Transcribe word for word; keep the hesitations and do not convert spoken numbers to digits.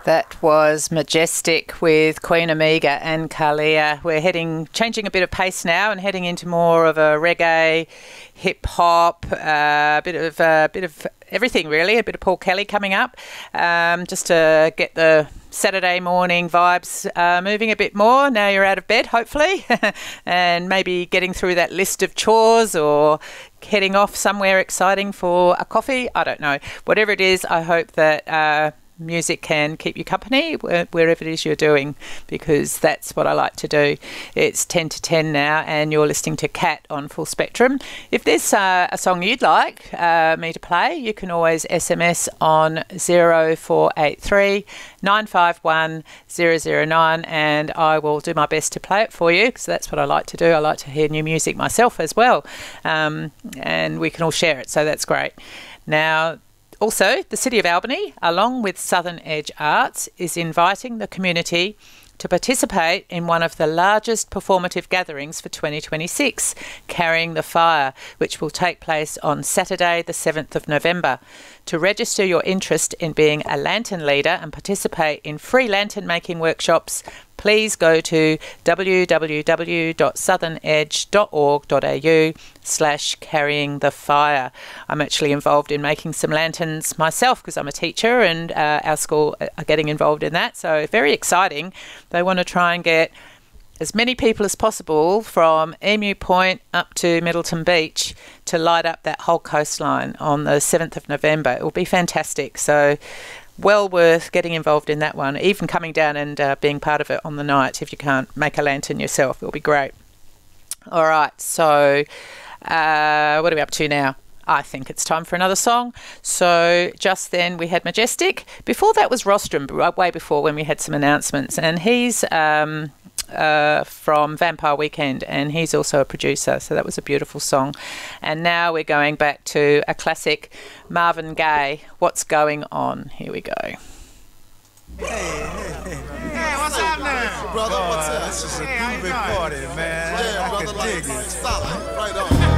That was Majestic with Queen Amiga and Kalia. We're heading, changing a bit of pace now and heading into more of a reggae, hip hop, uh, a bit of a bit of everything really. A bit of Paul Kelly coming up, um, just to get the Saturday morning vibes uh, moving a bit more. Now you're out of bed, hopefully, and maybe getting through that list of chores or heading off somewhere exciting for a coffee. I don't know. Whatever it is, I hope that Uh, music can keep you company wherever it is you're doing, because that's what I like to do. It's ten to ten now and you're listening to Cat on Full Spectrum. If there's uh, a song you'd like uh, me to play, you can always S M S on zero four eight three nine five one zero zero nine and I will do my best to play it for you, because that's what I like to do. I like to hear new music myself as well, um, and we can all share it, so that's great. Now, also, the City of Albany, along with Southern Edge Arts, is inviting the community to participate in one of the largest performative gatherings for twenty twenty-six, Carrying the Fire, which will take place on Saturday the seventh of November. To register your interest in being a lantern leader and participate in free lantern making workshops, please go to w w w dot southern edge dot org dot a u slash carrying the fire. I'm actually involved in making some lanterns myself because I'm a teacher, and uh, our school are getting involved in that. So very exciting. They want to try and get as many people as possible from Emu Point up to Middleton Beach to light up that whole coastline on the seventh of November. It will be fantastic. So well worth getting involved in that one, even coming down and uh, being part of it on the night. If you can't make a lantern yourself, it'll be great. All right, so uh, what are we up to now? I think it's time for another song. So just then we had Majestic. Before that was Rostrum, way before, when we had some announcements. And he's um, uh, from Vampire Weekend, and he's also a producer. So that was a beautiful song. And now we're going back to a classic, Marvin Gaye, What's Going On. Here we go. Hey, hey, hey. Hey, what's happening? Brother, what's up? This is a groovy party, man. Yeah, brother, like, stop. Right on.